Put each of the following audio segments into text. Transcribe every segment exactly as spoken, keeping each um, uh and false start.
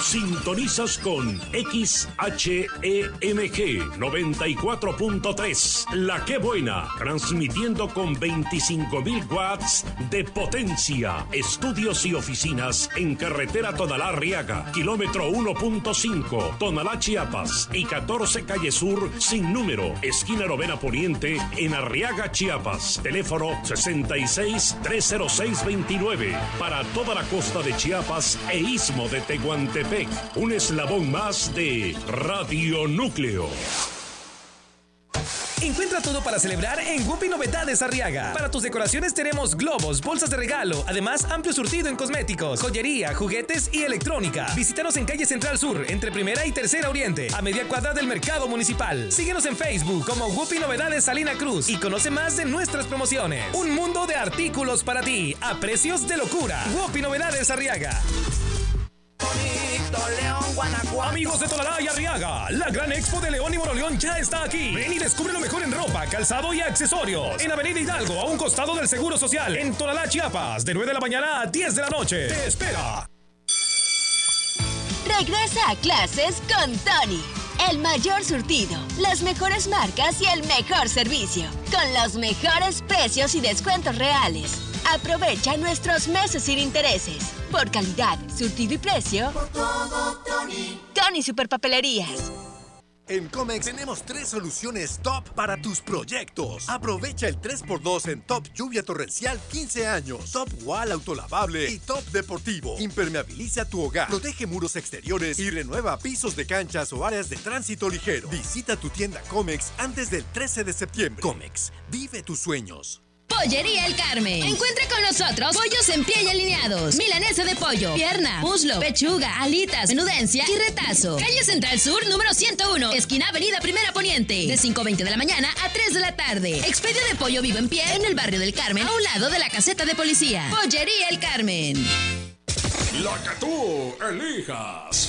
Sintonizas con X H E M G noventa y cuatro punto tres. La Que Buena, transmitiendo con veinticinco mil watts de potencia. Estudios y oficinas en carretera Tonalá-Arriaga, kilómetro uno punto cinco, Tonalá, Chiapas, y catorce Calle Sur, sin número, esquina Novena Poniente, en Arriaga, Chiapas. Teléfono sesenta y seis, trescientos seis, veintinueve. Para toda la costa de Chiapas e istmo de Tehuantepec. Un eslabón más de Radio Núcleo. Encuentra todo para celebrar en Gupi Novedades Arriaga. Para tus decoraciones tenemos globos, bolsas de regalo, además amplio surtido en cosméticos, joyería, juguetes y electrónica. Visítanos en calle Central Sur, entre Primera y Tercera Oriente, a media cuadra del Mercado Municipal. Síguenos en Facebook como Gupi Novedades Salina Cruz y conoce más de nuestras promociones. Un mundo de artículos para ti, a precios de locura. Gupi Novedades Arriaga. León, Guanajuato. Amigos de Tonalá y Arriaga, la gran expo de León y Moroleón ya está aquí. Ven y descubre lo mejor en ropa, calzado y accesorios. En Avenida Hidalgo, a un costado del Seguro Social, en Tonalá, Chiapas, de nueve de la mañana a diez de la noche. ¡Te espera! Regresa a clases con Tony. El mayor surtido, las mejores marcas y el mejor servicio. Con los mejores precios y descuentos reales. Aprovecha nuestros meses sin intereses. Por calidad, surtido y precio. Por todo, Tony. Tony Superpapelerías. En Comex tenemos tres soluciones top para tus proyectos. Aprovecha el tres por dos en Top Lluvia Torrencial quince años, Top Wall Autolavable y Top Deportivo. Impermeabiliza tu hogar, protege muros exteriores y renueva pisos de canchas o áreas de tránsito ligero. Visita tu tienda Comex antes del trece de septiembre. Comex, vive tus sueños. Pollería El Carmen. Encuentra con nosotros pollos en pie y alineados, milanesa de pollo, pierna, muslo, pechuga, alitas, menudencia y retazo. Calle Central Sur, número ciento uno, esquina Avenida Primera Poniente, de cinco veinte de la mañana a tres de la tarde. Expedio de pollo vivo en pie en el barrio del Carmen, a un lado de la caseta de policía. Pollería El Carmen. La que tú elijas.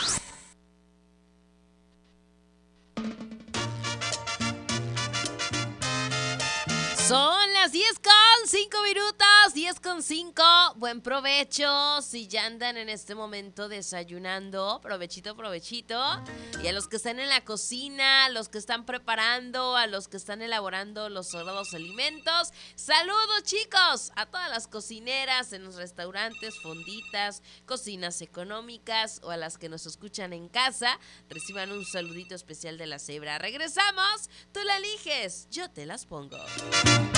Son las diez con cinco minutos, diez con cinco. Buen provecho si ya andan en este momento desayunando. Provechito, provechito. Y a los que están en la cocina, a los que están preparando, a los que están elaborando los sagrados alimentos. Saludos, chicos, a todas las cocineras en los restaurantes, fonditas, cocinas económicas o a las que nos escuchan en casa. Reciban un saludito especial de la cebra. Regresamos, tú la eliges, yo te las pongo.